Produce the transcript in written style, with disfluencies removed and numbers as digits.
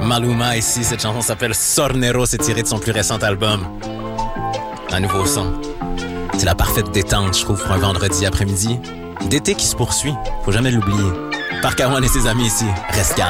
Maluma ici, cette chanson s'appelle Sornero, c'est tiré de son plus récent album. Un nouveau son. C'est la parfaite détente, je trouve, pour un vendredi après-midi. D'été qui se poursuit, faut jamais l'oublier. Park Awan et ses amis ici, reste calme.